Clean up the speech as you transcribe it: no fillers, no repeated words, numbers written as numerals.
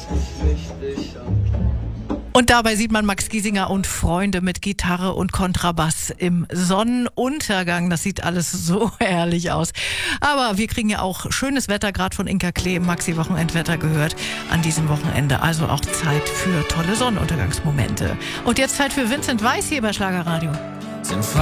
Und dabei sieht man Max Giesinger und Freunde mit Gitarre und Kontrabass im Sonnenuntergang. Das sieht alles so herrlich aus. Aber wir kriegen ja auch schönes Wetter, gerade von Inka Klee im Maxi-Wochenendwetter gehört an diesem Wochenende. Also auch Zeit für tolle Sonnenuntergangsmomente. Und jetzt Zeit für Vincent Weiss hier bei Schlagerradio. Sind